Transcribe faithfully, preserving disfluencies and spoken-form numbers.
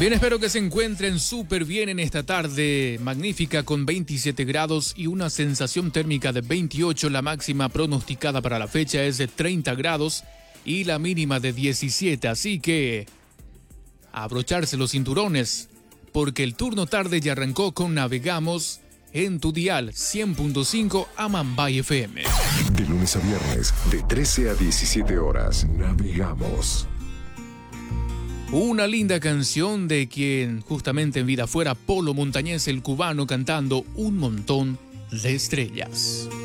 Bien, espero que se encuentren súper bien en esta tarde magnífica con veintisiete grados y una sensación térmica de veintiocho. La máxima pronosticada para la fecha es de treinta grados y la mínima de diecisiete. Así que a abrocharse los cinturones porque el turno tarde ya arrancó con Navegamos en tu dial cien punto cinco Amambay F M. De lunes a viernes, de trece a diecisiete horas, Navegamos. Una linda canción de quien justamente en vida fuera Polo Montañés, el cubano, cantando Un montón de estrellas.